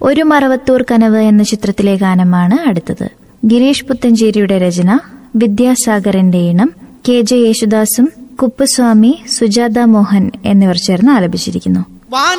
ഒരു മറവത്തൂർ കനവ് എന്ന ചിത്രത്തിലെ ഗാനമാണ് അടുത്തത്. ഗിരീഷ് പുത്തഞ്ചേരിയുടെ രചന, വിദ്യാസാഗറിന്റെ ഈണം, KJ യേശുദാസും കുപ്പുസ്വാമി, സുജാത മോഹൻ എന്നിവർ ചേർന്ന് ആലപിച്ചിരിക്കുന്നു.